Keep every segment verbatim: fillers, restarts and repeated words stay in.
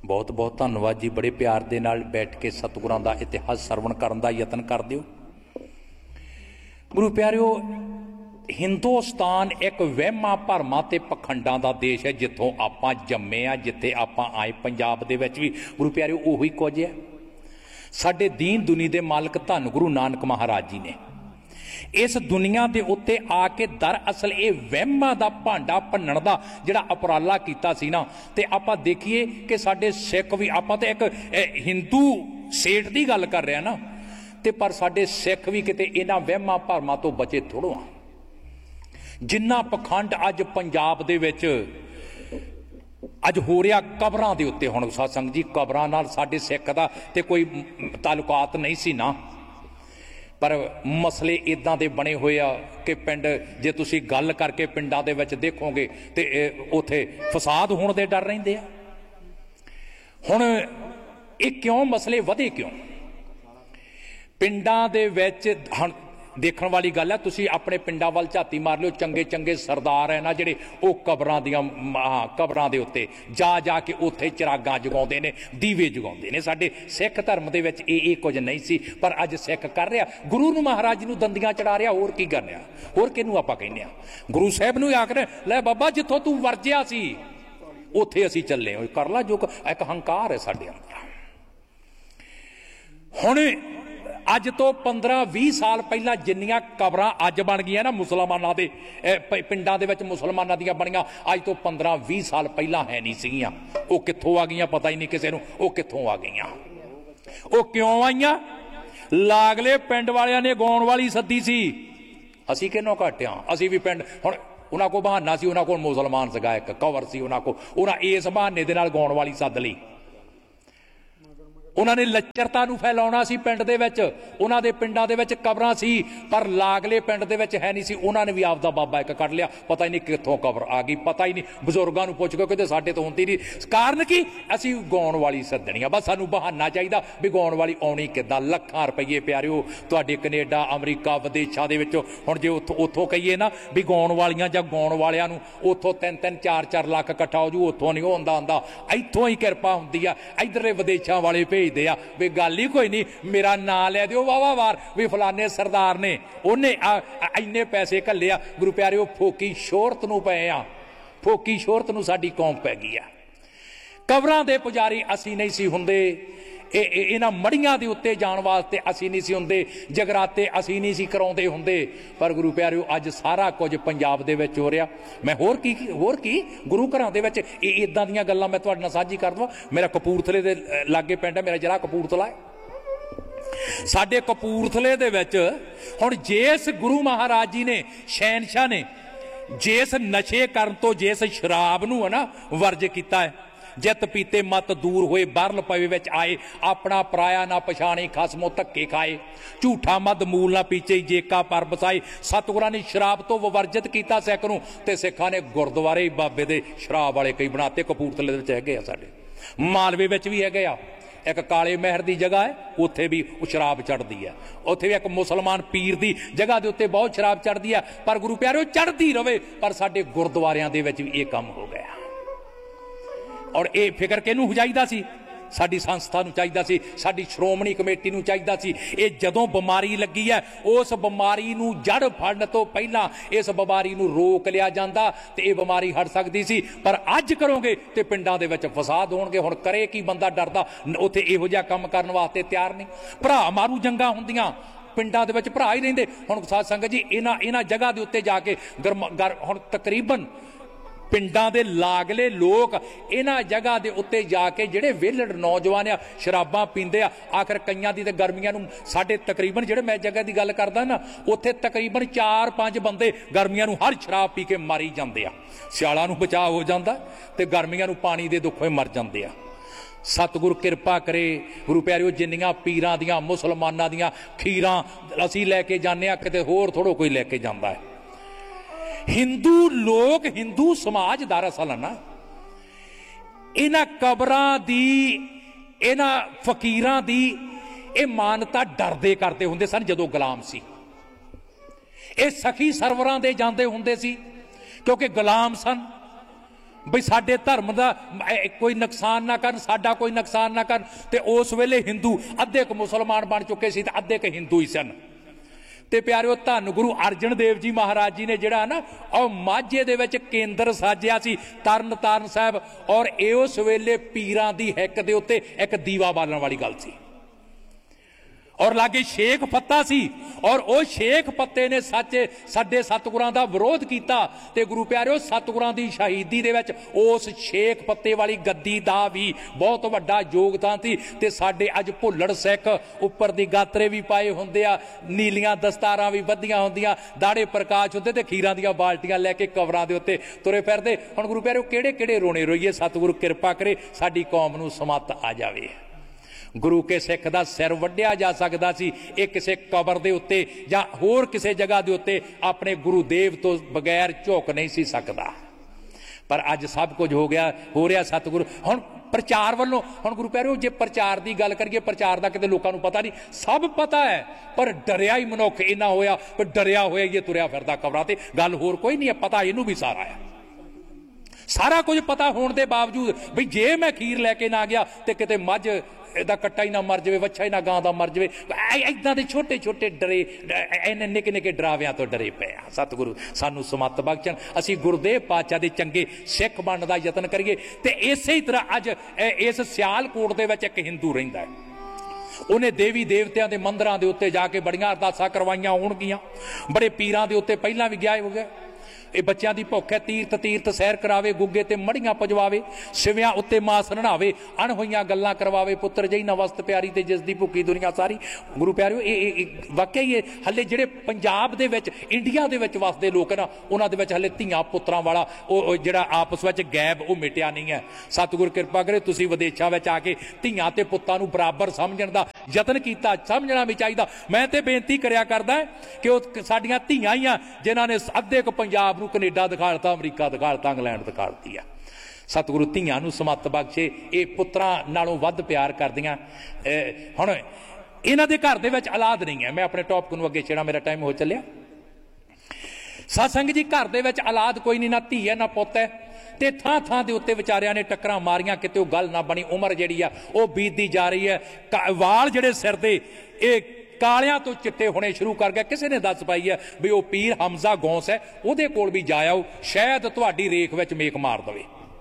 बहुत बहुत धन्यवाद जी। बड़े प्यार दे नाल बैठ के सतगुरां दा इतिहास सरवण करन दा यतन करदे हो। गुरु प्यारिओ, हिंदुस्तान एक वहमां भरमां ते पखंडां दा देश है। जिथों आपां जम्मे आ, जिथे आपां आए, पंजाब दे विच भी गुरु प्यारिओ उही कुछ है। साडे दीन दुनी दे मालक धन गुरु नानक महाराज जी ने इस दुनिया के उत्ते आके दरअसल ये वहमां दा भांडा भन्नण दा जिहड़ा उपराला कीता सी ना, ते आपां देखीए कि साडे सिख भी, आपां ते एक हिंदू सेठ दी गल कर रहे हैं ना, ते पर साडे सिख भी किते इन्हां वहमां भरमां तो बचे थोड़ो आ। जिन्ना पखंड अज पंजाब दे विच अज हो रहा कबरां दे उत्ते, हुण सत्संग जी कबरां नाल साडे सिख दा ते कोई ताल्लुकात नहीं सी ना, पर मसले इदां दे बने हुए आ कि पिंड जे तुसीं गल करके पिंडां दे विच देखोगे ते उत्थे फसाद होण दे डर रहिंदे आ। हुण ये क्यों मसले वधे, क्यों पिंडां दे विच? हुण देखण वाली गल है, तुसीं अपने पिंडां वल झाती मार लिओ, चंगे चंगे सरदार है ना जिहड़े वो कबरां दियां कबरां दे उत्ते जा जा के उत्थे चिरागां जगाउंदे ने, दीवे जगाउंदे ने। साडे सिख धर्म दे विच इह कुछ नहीं सी, पर अज सिख कर रहा, गुरु नूं महाराज जी नूं दंदियां चढ़ा रहा। होर की कर रहा, होर किहनूं आपां कहने आ? गुरु साहिब नूं आखदे लै बाबा जिथों तूं वरजिया सी उत्थे असीं चले हो, कर ला जो। एक हंकार है साडे अंदर। हुण अज तो पंद्रह भी साल पहला जिन्नियां कबरां अज बन गई ना मुसलमानां दे पिंडां दे विच, मुसलमानां दियां बणियां अज तो पंद्रह भी साल पहला है नहीं सीगियां। वो कित्थों आ गईयां पता ही नहीं किसी नूं, वो कित्थों आ गईयां, वो क्यों आईयां? लागले पिंड वालियां ने गाउण वाली सद्दी सी। असीं किहनों घट आ, असीं भी पिंड, हुण उन्हां कोल बहाना सी, उन्हां कोल मुसलमान सीगा एक कवर सी उन्हां कोल, उन्हां इस बहाने दे नाल गाउण वाली सद्द लई। उन्होंने लच्चरता नूं फैलाउणा सी पिंड दे विच, उन्हां दे पिंडां दे विच कबरां सी पर लागले पिंड दे विच है नहीं सी। उन्होंने भी आपदा बाबा एक कढ लिया, पता ही नहीं कित्थों कबर आ गई, पता ही नहीं। बजुर्गां नूं पुछ के कहते साडे तो हुंदी नहीं, कारण की असीं गाउण वाली सद्दणी आ, बस सानूं बहाना चाहिदा भी गाउण वाली आउणी किद्दां। लखां रुपईए प्यारिओ तुहाडे कनेडा अमरीका विदेशां दे विचों, हुण जे उत्थों उत्थों कहीए ना भी गाउण वालियां जां गाउण वालियां नूं उत्थों तीन तीन चार चार लख इकट्ठा हो जू, उत्थों नहीं हुंदा हुंदा, इत्थों ही किरपा हुंदी आ। इधरले विदेशां वाले भेज दे आ भी गल ही कोई नहीं, मेरा नां लै दिओ वाह वाह वार भी फलाने सरदार ने उन्हें इन्ने पैसे घल्ले आ। गुरु प्यारिओ फोकी शोहरत नूं पए आ, फोकी शोहरत नूं साडी कौम पै गई आ। कबरां दे पुजारी असीं नहीं सी हुंदे, इन्हां मड़ियां दे उत्ते जाण वास्ते असीं नहीं सी हुंदे, जगराते असीं नहीं सी कराउंदे हुंदे। पर गुरु प्यारिओ अज सारा कुछ पंजाब दे विच हो रहा। मैं होर की होर की गुरु घरां दे विच इदां दीयां गल्लां मैं तुहाडे नाल साझी कर दवां। मेरा कपूरथले दे लागे पिंड है, मेरा जिला कपूरथला है। साडे कपूरथले दे विच हुण जिस गुरु महाराज जी ने, शहनशाह ने जिस नशे करन तो, जिस शराब नूं है ना वर्ज कीता है, जित पीते मत दूर होए बरल पवे विच आए, अपना पराया ना पछाणे खसमों धक्के खाए, झूठा मद मूल ना पीछे जेका पर बसाए। सतगुरां ने शराब तो विवर्जित किया सिख नूं, ते सिखां ने गुरद्वारे बाबे दे शराब वाले कई बनाते। कपूरथले दे विच हैगे आ, साडे मालवे विच भी हैगे आ। एक काले महर की जगह है, उत्थे भी शराब चढ़ती है। उत्थे भी एक मुसलमान पीर की जगह के उत्ते बहुत शराब चढ़ती है। पर गुरु प्यारिओ चढ़ती रवे, पर साडे गुरद्वारियां दे विच भी ये काम हो गया। और ये फिक्र किहनूं चाहीदा सी? साडी संस्था नूं चाहीदा सी, साडी श्रोमणी कमेटी नूं चाहीदा सी। ये जदों बीमारी लगी है, उस बीमारी नूं जड़ फड़न तो पहला इस बीमारी नूं रोक लिया जांदा ते ये बीमारी हट सकदी सी। पर अज करोगे ते पिंडां दे विच फसाद होणगे। हुण करे की बंदा डरदा उत्थे इहो जिहा काम करन वास्ते तैयार नहीं। भरा मारू जंगां हुंदियां, पिंडां दे विच भरा ही रहिंदे। हुण साध संगत जी इन्हां इन्हां जगह दे उत्ते जाके गरम गर हुण तकरीबन पिंडां दे लागले लोग इन्हां जगह दे उत्ते जाके जिहड़े वेलड़ नौजवान आ शराबां पींदे आ। आखिर कईयां दी ते गर्मियां नूं साडे तकरीबन जिहड़े मैं जगह दी गल करदा ना, उत्थे तकरीबन चार पांच बंदे गर्मियां नूं हर शराब पी के मारी जांदे आ। सियालां नूं बचाव हो जांदा ते गर्मियां नूं पानी दे दुखों मर जांदे आ। सतगुरु किरपा करे। गुरु प्यारिओ जिन्नियां पीरां दियां मुसलमानां दियां खीरां असीं लैके जाने आ, किते होर थोड़ो कोई लैके जांदा है। हिंदू लोग, हिंदू समाज दरअसल ना इन्हां कबरां दी, इन्हां फकीरां दी ये मानता डरदे करते हुंदे सन। जदों गुलाम सी ये सखी सरवरां दे जांदे हुंदे सी, क्योंकि गुलाम सन। बई साडे धर्म का कोई नुकसान ना करन, साडा कोई नुकसान ना करन। ते उस वेले हिंदू अद्धे क मुसलमान बन चुके सी ते अद्धे क हिंदू ही सन। ते प्यारिओ धन गुरु अर्जन देव जी महाराज जी ने जिहड़ा ना और माझे दे विच केंद्र साजिया सी तरन ताਰਨ साहब, और ये उस वेले पीरां दी हिक दे उत्ते एक दीवा बालन वाली गल सी। और लागे शेख पत्ता सी, और वो शेख पत्ते ने सच्चे साडे सतगुरां दा विरोध किया। ते गुरु प्यारिओ सतगुरां दी शहीदी दे विच उस शेख पत्ते वाली गद्दी दा भी बहुत वड्डा योगदान सी। ते साडे अज भुल्लड़ सिख उपर दी गातरे भी पाए हुंदे आ, नीलियां दस्तारां भी बद्धियां हुंदियां, दाड़े प्रकाश हुंदे ते खीरां दीयां बाल्टियां लैके कवरां दे उत्ते तुरे फिरदे। हुण गुरु प्यारिओ किहड़े किहड़े रोने रोईए, सतगुरु किरपा करे साडी कौम नूं समत आ जावे। गुरु के सिख दा सिर वड्ढिया जा सकदा सी, एक किसी कबर दे उत्ते जां होर किसी जगह दे उत्ते अपने गुरुदेव तो बगैर झुक नहीं सी सकदा। पर अज सब कुछ हो गया, हो रहा सतगुरु। हुण प्रचार वालों हुण गुरु प्यारिओ जे प्रचार की गल करिए, प्रचार का किते लोकां नूं पता नहीं, सब पता है पर डरिया ही मनुख इन्ना होया, पर डरिया होया ये तुरिया फिरदा कबरां ते। गल होर कोई नहीं है, पता इनू भी सारा है, सारा कुछ पता होने के बावजूद भी जे मैं खीर लैके ना गया तो किते मझ दा कट्टा ही ना मर जाए, वच्छा ही ना गां दा मर जाए। इदां दे छोटे छोटे डरे, इन्ने निक्के निक्के डरावियां तो डरे पे। सतगुरु सानू समत बख्शण, असी गुरुदेव पातशाह दे चंगे सिख बनने दा यतन करिए। ते इसे ही तरह अज इस सियालकोट दे विच इक हिंदू रहिंदा है, उन्हें देवी देवतियां दे मंदिरां दे उत्ते जाके बड़ियां अरदासां करवाइयां होणगियां, बड़े पीरां दे उत्ते पहिलां भी गया हो गया। ये बच्चों की भुख है, तीर्थ तीर्थ सैर करावे, गुग्गे ते मड़ियां पजवावे, शिवियां उत्ते मास नढ़ावे, अणहोईयां गल्लां करवावे, पुत्र जई नवस्त प्यारी ते जिस दी भुखी दुनिया सारी। गुरु प्यारिओ ये वाकई ये हले जिहड़े पंजाब दे विच इंडिया दे विच वसदे लोक ना, उन्हां दे विच हले धीआं पुत्रां वाला वो जिहड़ा आपस विच गैब वो मिटिया नहीं है। सतगुर किरपा करे तुसीं विदेशां विच आके धीआं ते पुत्तां नूं बराबर समझण दा यतन कीता, समझना भी चाहिदा। मैं ते बेनती करिया करदा कि वो साडीआं धीआं ही आ जिन्हां ने अद्धे क पंजाब नूं कनेडा दिखाता, अमरीका दिखाता, इंग्लैंड दिखाती है। सतगुरु धीआं नूं समत बख्शे, ये पुत्रां नालों वध प्यार करदियां। हुण इन्हां दे घर दे विच औलाद नहीं है, मैं अपने टॉपिक नूं अगे छेड़ा, मेरा टाइम हो चलिया। सतसंग जी घर दे विच औलाद कोई नहीं, ना धी है ना पुत्त है, ते थां थां दे उत्ते विचारियां ने टक्करां मारियां, किते ओह गल ना बनी। उमर जिहड़ी आ ओह बीतदी जा रही है, वाल जिहड़े सिर दे इह कालियां तो चिट्टे होने शुरू कर गए। किसी ने दस पाई है भी वह पीर हमजा गौस है, उहदे कोल भी जाओ, शायद तुहाडी रेख विच मेक मार दवे।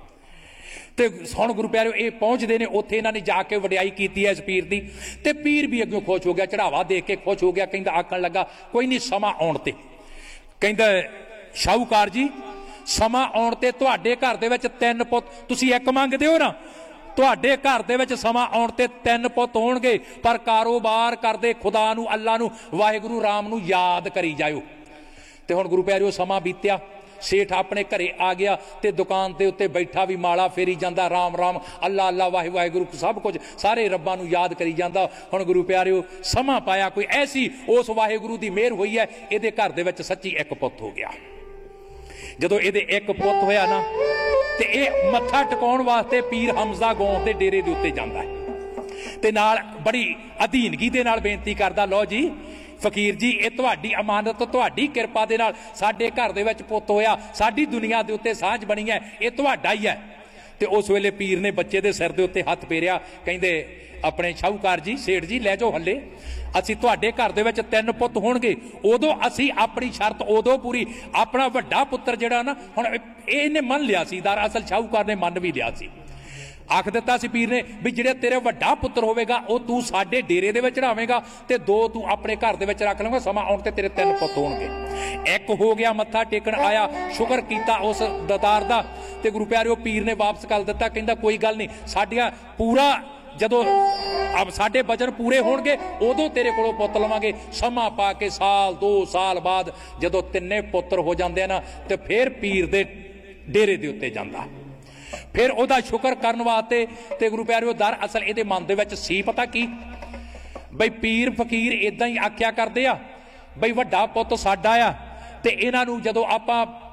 ते हुण गुरु प्यारिओ ये पहुंचते हैं, उत्थे इन्हां ने जाके वडियाई कीती है इस पीर दी, ते पीर भी अग्गों खुश हो गया, चढ़ावा देख के खुश हो गया। कहंदा आखण लगा कोई नहीं, समा आउण ते कहंदा शाहूकार जी समा आउण ते तुहाडे घर दे विच तीन पुੱਤ, तुसीं एक मंगदे हो ना, तुहाडे घर दे विच समा आउण ते तीन पुੱਤ होणगे, पर कारोबार करदे खुदा नूं, अल्लाह नूं, वाहिगुरू राम नूं याद करी जाओ। ते हुण गुरु प्यारिओ समा बीत्या, सेठ अपने घरे आ गया ते दुकान के उत्ते बैठा भी माला फेरी जाता, राम राम अल्लाह अल्लाह वाहे वाहिगुरू सब कुछ सारे रब्बा नूं याद करी जाता। हुण गुरु प्यारिओ समा पाया, कोई ऐसी उस वाहिगुरू की मेहर हुई है, इहदे घर दे विच सच्ची एक पुੱਤ हो गया। जदों इहदे एक पुੱਤ होया ना, ते इह मत्था टिकाउण वास्ते पीर हमजा गौस दे डेरे दे उत्ते जांदा है, ते नाल बड़ी अधीनगी दे नाल बेनती करदा, लो जी फकीर जी ये तुहाडी अमानत, तुहाडी किरपा दे नाल साडे घर दे विच पुੱਤ होया, साडी दुनिया दे उत्ते साझ बनी है, ये तुहाडा ही है। ते उस वेले पीर ने बच्चे दे सिर दे उत्ते हत्थ फेरिया, कहंदे अपने शाहूकार जी सेठ जी लै जाओ, हले असी तुहाडे घर दे विच तीन पुੱਤ होणगे, उदों असी अपनी शर्त उदों पूरी, अपना वड्डा पुੱਤਰ जिहड़ा ना हुण इहने मन लिया सी, दरअसल शाहूकार ने मन भी लिया सी। आख दिता सी पीर ने भी जिहड़ा तेरा वड्डा पुੱਤਰ होवेगा वो तू साडे डेरे दे विच चढ़ावेगा, ते दो तू अपने घर दे विच रख लवेगा, समा आउण ते तेरे तीन पुੱਤ होणगे। एक हो गया, मत्था टेकण आया, शुकर कीता उस दतार दा, ते गुरु प्यारिओ पीर ने वापस कर दिता, कहंदा कोई गल नहीं, साडियां पूरा जदों अब साडे वचन पूरे होणगे उदों तेरे कोलों पुੱਤ लवांगे। समा पा के साल दो साल बाद जदों तिन्ने पुੱਤਰ हो जांदे ना, ते फिर पीर दे डेरे दे उत्ते जांदा, फिर उहदा शुकर करन वास्ते। ते गुरु प्यारिओ दर असल इहदे मन दे विच सी पता की, बई पीर फकीर इदां ही आख्या करदे आ बई वड्डा पुੱਤ साडा आ, ते इन्हां नूं जदों आपां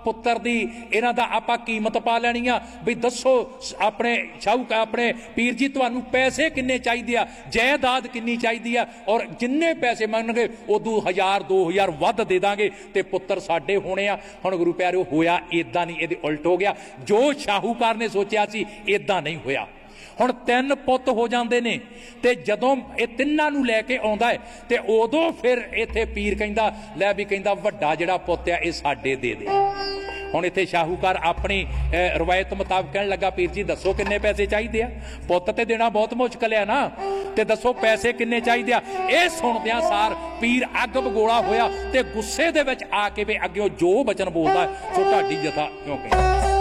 ਪੁੱਤਰ ਦੀ ਇਹਨਾਂ ਦਾ ਆਪਾਂ ਕੀਮਤ ਪਾ ਲੈਣੀ ਆ ਵੀ ਦੱਸੋ ਆਪਣੇ ਸ਼ਾਹੂਕਾਰ ਆਪਣੇ ਪੀਰ ਜੀ ਤੁਹਾਨੂੰ ਪੈਸੇ ਕਿੰਨੇ ਚਾਹੀਦੇ ਆ, ਜਾਇਦਾਦ ਕਿੰਨੀ ਚਾਹੀਦੀ ਆ, ਔਰ ਜਿੰਨੇ ਪੈਸੇ ਮੰਗਣਗੇ ਉਦੋਂ ਹਜ਼ਾਰ ਦੋ ਹਜ਼ਾਰ ਵੱਧ ਦੇ ਦਾਂਗੇ ਤੇ ਪੁੱਤਰ ਸਾਡੇ ਹੋਣੇ ਆ। ਹੁਣ ਗੁਰੂ ਪਿਆਰਿਓ ਹੋਇਆ ਇਦਾਂ ਨਹੀਂ, ਇਹਦੇ ਉਲਟ ਹੋ ਗਿਆ। ਜੋ ਸ਼ਾਹੂਕਾਰ ਨੇ ਸੋਚਿਆ ਸੀ ਇਦਾਂ ਨਹੀਂ ਹੋਇਆ। ਹੁਣ ਤਿੰਨ ਪੁੱਤ ਹੋ ਜਾਂਦੇ ਨੇ ਤੇ ਜਦੋਂ ਇਹ ਤਿੰਨਾਂ ਨੂੰ ਲੈ ਕੇ ਆਉਂਦਾ ਹੈ ਤੇ ਉਦੋਂ ਫਿਰ ਇੱਥੇ ਪੀਰ ਕਹਿੰਦਾ ਲੈ ਵੀ ਕਹਿੰਦਾ ਵੱਡਾ ਜਿਹੜਾ ਪੁੱਤ ਆ ਇਹ ਸਾਡੇ ਦੇ ਦੇ। ਹੁਣ ਇੱਥੇ ਸ਼ਾਹੂਕਾਰ ਆਪਣੀ ਰਵਾਇਤ ਮੁਤਾਬਕ ਕਹਿਣ ਲੱਗਾ ਪੀਰ ਜੀ ਦੱਸੋ ਕਿੰਨੇ ਪੈਸੇ ਚਾਹੀਦੇ ਆ, ਪੁੱਤ ਤੇ ਦੇਣਾ ਬਹੁਤ ਮੁਸ਼ਕਲ ਆ ਨਾ, ਤੇ ਦੱਸੋ ਪੈਸੇ ਕਿੰਨੇ ਚਾਹੀਦੇ ਆ। ਇਹ ਸੁਣਦਿਆਂ ਸਾਰ ਪੀਰ ਅੱਗ ਬਗੋਲਾ ਹੋਇਆ ਤੇ ਗੁੱਸੇ ਦੇ ਵਿੱਚ ਆ ਕੇ ਵੀ ਅੱਗੇ ਜੋ ਬਚਨ ਬੋਲਦਾ ਸੋ ਢਾਡੀ ਜਥਾ ਕਿਉਂ ਕਹਿੰਦਾ।